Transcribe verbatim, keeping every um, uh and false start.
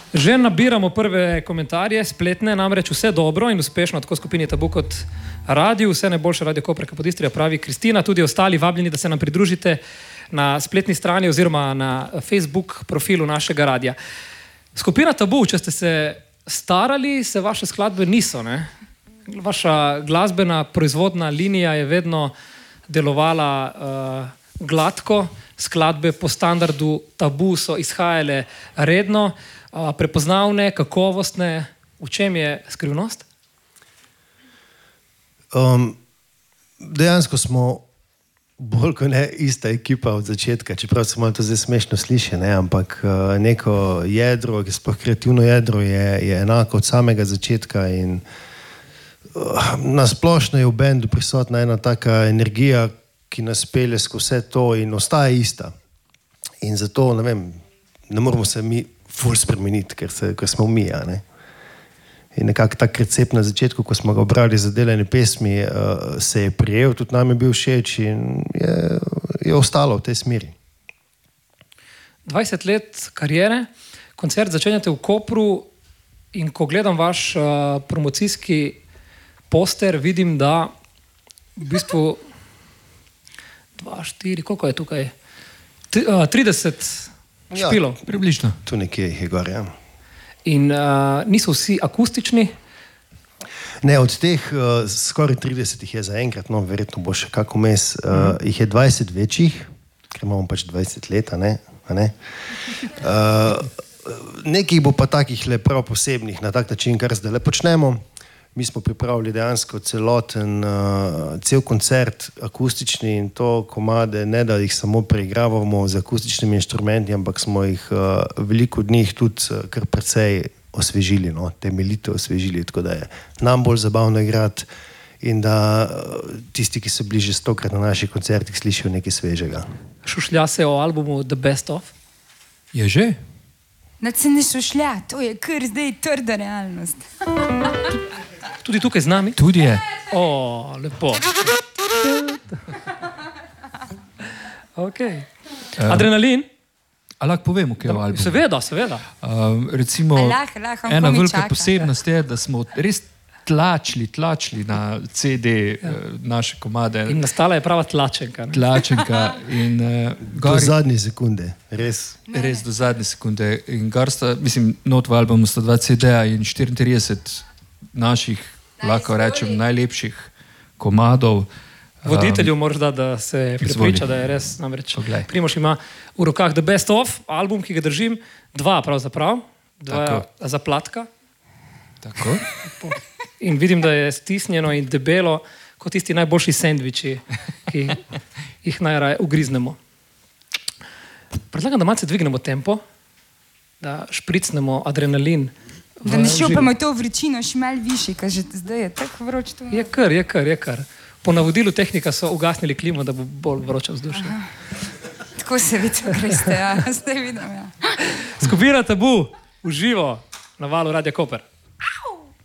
Že nabiramo prve komentarje, spletne, namreč vse dobro in uspešno, tako skupini Tabu kot radio, vse najboljše Radio Koper Kapodistrija, pravi Kristina, tudi ostali vabljeni, da se nam pridružite na spletni strani oziroma na Facebook profilu našega radia. Skupina Tabu, če ste se starali, se vaše skladbe niso, ne? Vaša glasbena proizvodna linija je vedno delovala uh, gladko, skladbe po standardu Tabu so izhajale redno, uh, prepoznavne, kakovostne. V čem je skrivnost? Um, dejansko smo bolj kot ne ista ekipa od začetka, čeprav se malo to zdaj smešno sliši, ne? Ampak uh, neko jedro, sploh kreativno jedro je, je enako od samega začetka in uh, nasplošno je v bendu prisotna ena taka energija, ki nas pelje skozi vse to in ostaja ista. In zato, ne vem, ne moramo se mi ful spremeniti, ker, se, ker smo mi, a ne. In nekako tak recept na začetku, ko smo ga obrali za delanje pesmi, uh, se je prijel, tudi nam je bil všeč in je, je ostalo v tej smeri. dvajset let karijere, koncert začenjate v Kopru in ko gledam vaš uh, promocijski poster, vidim, da v bistvu dva, štiri, koliko je tukaj? Tri, uh, trideset špilov. Ja, približno. Tu nekje jih je gor, ja. In uh, niso vsi akustični? Ne, od teh uh, skoraj trideset jih je zaenkrat, no, verjetno bo še kako mes. Uh, mm. Jih je dvajset večjih, ker imamo pač dvajset let, a ne? A ne? Uh, nekih bo pa takih le prav posebnih, na tak način, kar zdaj le počnemo. Mi smo pripravili dejansko celoten, uh, cel koncert akustični in to komade, ne da jih samo preigravamo z akustičnimi inštrumenti, ampak smo jih uh, veliko od njih tudi uh, kar precej osvežili, no, temeljito osvežili, tako da je nam bolj zabavno igrati in da uh, tisti, ki so bili že stokrat na naših koncertih, slišijo nekaj svežega. Šušlja se o albumu The Best Of? Je že? Nad se ne šušlja, to je kar zdaj trda realnost. Tudi tukaj z nami? Tudi je. O, lepo. Ok. Um, Adrenalin? A lahko povemo, kaj je v albumu? Seveda, seveda. Um, recimo, lah, lah, ena velika čaka. posebnost je, da smo res tlačili, tlačili na C D ja. naše komade. In nastala je prava tlačenka. Ne? Tlačenka. In, uh, gor... Do zadnje sekunde, res. Ne. Res do zadnje sekunde. In gor sta, mislim, not v albumu sta dva C D-ja in štiriintrideset naših, lahko rečem, najlepših komadov. Voditelju um, moraš da, da se prepriča, da je res, namreč. Primož ima v rokah The Best Of, album, ki ga držim, dva pravzaprav, dva zaplatka. Tako. In vidim, da je stisnjeno in debelo, kot tisti najboljši sendviči, ki jih najraje ugriznemo. Predlagam, da malce dvignemo tempo, da špricnemo adrenalin. Da ne šopamo to vročino še malo višji, ker že zdaj je tako vroč. To je kar, je kar, je kar. Po navodilu tehnika so ugasnili klimo, da bo bolj vroče vzdušje. Tako se vidi, greste, ja. Zdaj vidim, ja. Skupina Tabu, v živo, na valu Radia Koper.